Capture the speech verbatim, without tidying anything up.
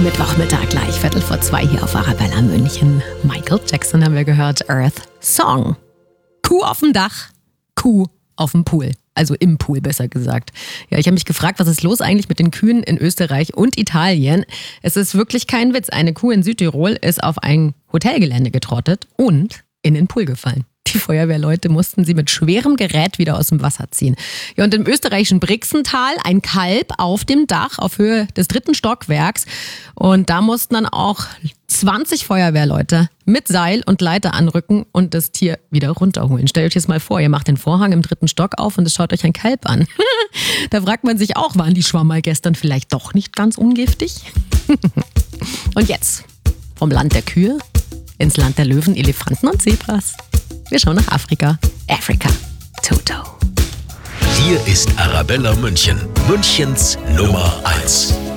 Mittwochmittag gleich, Viertel vor zwei hier auf Arabella München. Michael Jackson haben wir gehört, Earth Song. Kuh auf dem Dach, Kuh auf dem Pool. Also im Pool, besser gesagt. Ja, ich habe mich gefragt, was ist los eigentlich mit den Kühen in Österreich und Italien? Es ist wirklich kein Witz. Eine Kuh in Südtirol ist auf ein Hotelgelände getrottet und in den Pool gefallen. Die Feuerwehrleute mussten sie mit schwerem Gerät wieder aus dem Wasser ziehen. Ja, und im österreichischen Brixental ein Kalb auf dem Dach auf Höhe des dritten Stockwerks. Und da mussten dann auch zwanzig Feuerwehrleute mit Seil und Leiter anrücken und das Tier wieder runterholen. Stellt euch jetzt mal vor, ihr macht den Vorhang im dritten Stock auf und es schaut euch ein Kalb an. Da fragt man sich auch, waren die Schwammerl gestern vielleicht doch nicht ganz ungiftig? Und jetzt vom Land der Kühe ins Land der Löwen, Elefanten und Zebras. Wir schauen nach Afrika. Afrika. Toto. Hier ist Arabella München. Münchens Nummer eins.